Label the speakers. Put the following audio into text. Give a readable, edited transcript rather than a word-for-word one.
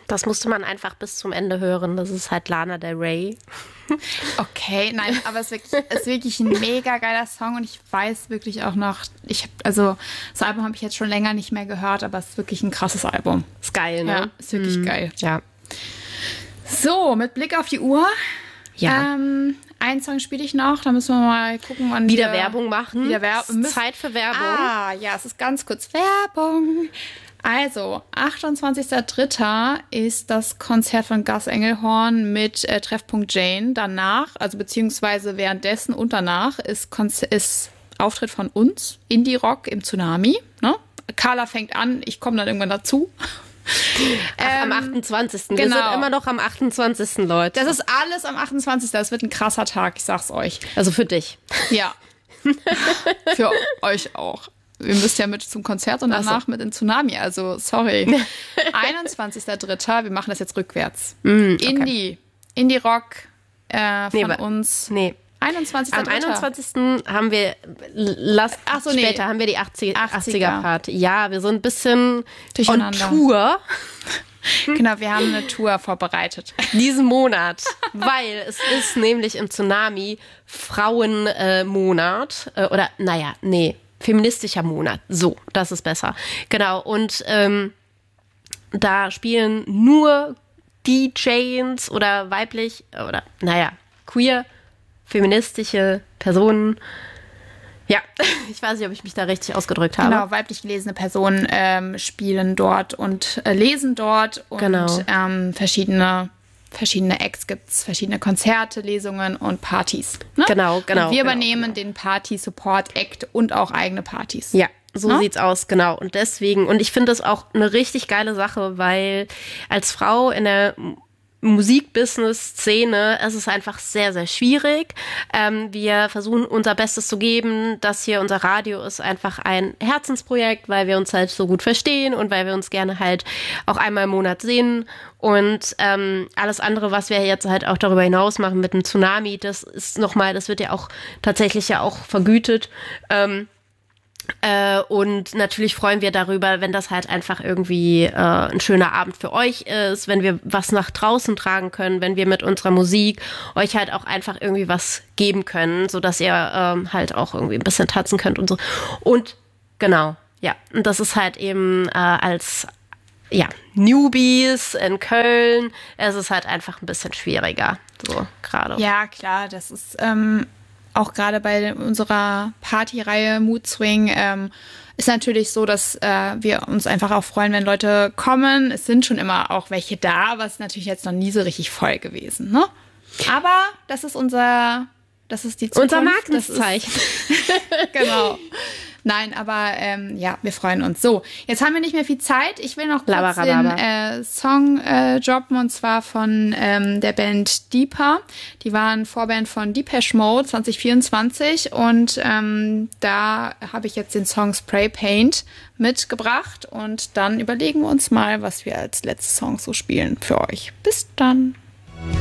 Speaker 1: Das musste man einfach bis zum Ende hören. Das ist halt Lana Del Rey.
Speaker 2: Okay, nein, aber es ist wirklich ein mega geiler Song und ich weiß wirklich auch noch, das Album habe ich jetzt schon länger nicht mehr gehört, aber es ist wirklich ein krasses Album.
Speaker 1: Ist geil, ne?
Speaker 2: Ja, ist wirklich geil.
Speaker 1: Ja.
Speaker 2: So, mit Blick auf die Uhr.
Speaker 1: Ja.
Speaker 2: Einen Song spiele ich noch, da müssen wir mal gucken, wann
Speaker 1: Wieder Werbung machen.
Speaker 2: Ist
Speaker 1: Zeit für Werbung.
Speaker 2: Ja, es ist ganz kurz Werbung. Also, 28.03. ist das Konzert von Gus Engelhorn mit Treffpunkt Jane. Danach, also beziehungsweise währenddessen und danach ist Auftritt von uns, Indie-Rock im Tsunami. Ne? Carla fängt an, ich komme dann irgendwann dazu.
Speaker 1: Am 28.
Speaker 2: Genau.
Speaker 1: Wir sind immer noch am 28. Leute.
Speaker 2: Das ist alles am 28. Das wird ein krasser Tag, ich sag's euch.
Speaker 1: Also für dich.
Speaker 2: Ja. Für euch auch. Ihr müsst ja mit zum Konzert und danach mit in Tsunami. Also, sorry. 21.03. Wir machen das jetzt rückwärts.
Speaker 1: Okay.
Speaker 2: Indie-Rock von uns.
Speaker 1: Nee.
Speaker 2: 21.03.
Speaker 1: Am 21. haben wir, später haben wir die 80er-Party. Ja, wir sind ein bisschen on Tour.
Speaker 2: Genau, wir haben eine Tour vorbereitet.
Speaker 1: Diesen Monat, weil es ist nämlich im Tsunami Frauenmonat feministischer Monat. So, das ist besser. Genau, und da spielen nur DJs oder weiblich oder, queer, feministische Personen. Ja, ich weiß nicht, ob ich mich da richtig ausgedrückt habe.
Speaker 2: Genau, weiblich gelesene Personen spielen dort und lesen dort. Und verschiedene Acts gibt's, verschiedene Konzerte, Lesungen und Partys. Ne?
Speaker 1: Genau.
Speaker 2: Und wir übernehmen den Party-Support-Act und auch eigene Partys.
Speaker 1: Ja, so sieht's aus, genau. Und deswegen, und ich finde das auch eine richtig geile Sache, weil als Frau in der Musikbusiness-Szene, es ist einfach sehr, sehr schwierig. Wir versuchen unser Bestes zu geben. Das hier, unser Radio, ist einfach ein Herzensprojekt, weil wir uns halt so gut verstehen und weil wir uns gerne halt auch einmal im Monat sehen. Und alles andere, was wir jetzt halt auch darüber hinaus machen mit dem Tsunami, das wird ja auch tatsächlich ja auch vergütet. Und natürlich freuen wir darüber, wenn das halt einfach irgendwie ein schöner Abend für euch ist, wenn wir was nach draußen tragen können, wenn wir mit unserer Musik euch halt auch einfach irgendwie was geben können, sodass ihr halt auch irgendwie ein bisschen tanzen könnt und so. Und genau, ja, und das ist halt eben als Newbies in Köln, es ist halt einfach ein bisschen schwieriger, so gerade.
Speaker 2: Ja, klar, das ist auch gerade bei unserer Partyreihe Mood Swing ist natürlich so, dass wir uns einfach auch freuen, wenn Leute kommen. Es sind schon immer auch welche da, aber es ist natürlich jetzt noch nie so richtig voll gewesen, ne? Aber das ist die Zukunft.
Speaker 1: Unser Markenzeichen.
Speaker 2: Genau. Nein, aber wir freuen uns. So, jetzt haben wir nicht mehr viel Zeit. Ich will noch kurz den Song droppen, und zwar von der Band Deeper. Die waren Vorband von Depeche Mode 2024 und da habe ich jetzt den Song Spray Paint mitgebracht und dann überlegen wir uns mal, was wir als letzten Song so spielen für euch. Bis dann.